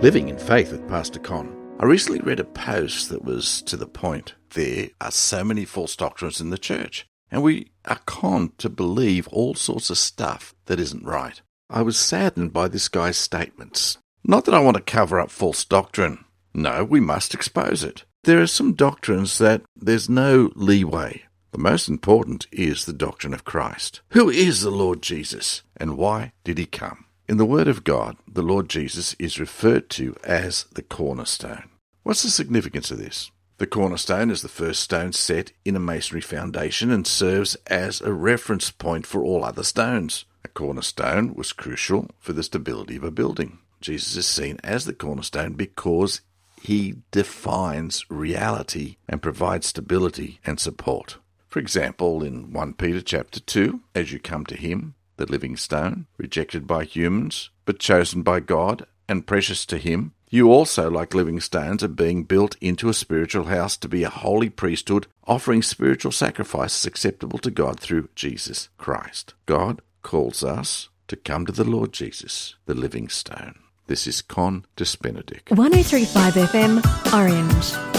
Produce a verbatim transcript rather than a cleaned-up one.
Living in Faith with Pastor Con. I recently read a post that was to the point. There are so many false doctrines in the church, and we are conned to believe all sorts of stuff that isn't right. I was saddened by this guy's statements. Not that I want to cover up false doctrine. No, we must expose it. There are some doctrines that there's no leeway. The most important is the doctrine of Christ. Who is the Lord Jesus, and why did he come? In the Word of God, the Lord Jesus is referred to as the cornerstone. What's the significance of this? The cornerstone is the first stone set in a masonry foundation and serves as a reference point for all other stones. A cornerstone was crucial for the stability of a building. Jesus is seen as the cornerstone because he defines reality and provides stability and support. For example, in First Peter chapter two, as you come to him, the living stone, rejected by humans, but chosen by God and precious to him, you also, like living stones, are being built into a spiritual house to be a holy priesthood, offering spiritual sacrifices acceptable to God through Jesus Christ. God calls us to come to the Lord Jesus, the living stone. This is Con Dis Benedict. one oh three point five F M, Orange.